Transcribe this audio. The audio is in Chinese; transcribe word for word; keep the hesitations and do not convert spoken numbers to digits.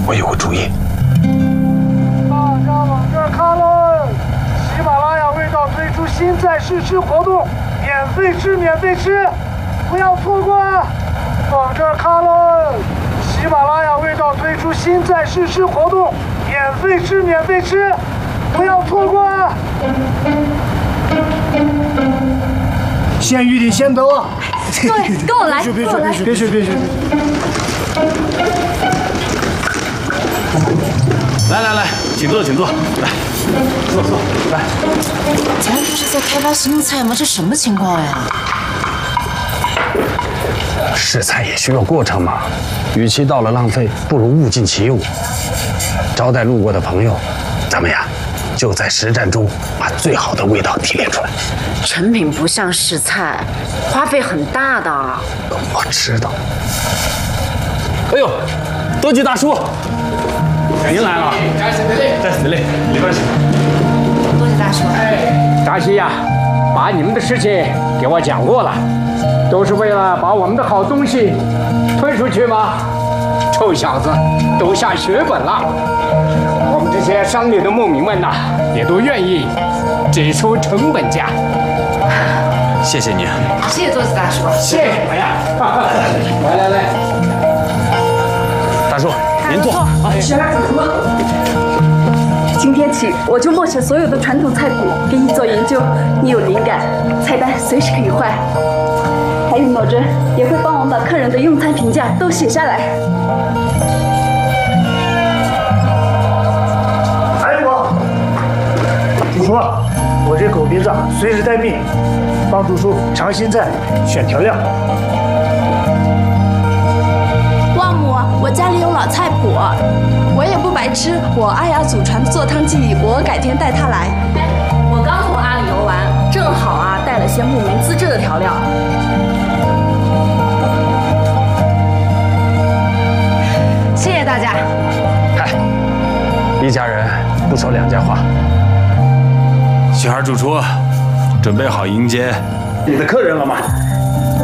我有个主意。 大家往这儿看喽！喜马拉雅味道推出新菜试吃活动，免费吃，免费吃，不要错过啊！往这儿看喽！喜马拉雅味道推出新菜试吃活动，免费吃，免费吃，不要错过啊！先预定先得啊！ 对，跟我来， 别跟我来。 别学别学！ 来来来，请坐，请坐，来，坐坐，来。 咱不是在开发新菜吗？这什么情况呀？ 试菜也需要过程嘛，与其到了浪费，不如物尽其用。招待路过的朋友，咱们呀，就在实战中把最好的味道提炼出来。 成品不像试菜，花费很大的。 我知道。 哎呦，多吉大叔，您来了，在此得嘞，在此得嘞，里边请。 多谢大叔。 扎西呀，把你们的事情给我讲过了，都是为了把我们的好东西推出去吗？臭小子，都下血本了。我们这些商里的牧民们呐，也都愿意只出成本价。 谢谢您， 谢谢多吉大叔。 谢谢什么呀？来来来， 大叔您坐。 先来主厨。 今天起，我就默写所有的传统菜谱，给你做研究。你有灵感，菜单随时可以换。还有脑针也会帮我们把客人的用餐评价都写下来。 哎我，主厨，我这狗鼻子随时待命，帮主厨尝新菜、选调料。 旺母，我家里有老菜谱，我也不白吃。我阿雅祖传的做汤技艺，我改天带她来。 我刚从阿里游完，正好啊带了些牧民自制的调料。谢谢大家。 嗨，一家人不说两家话。 雪儿主厨，准备好迎接你的客人了吗？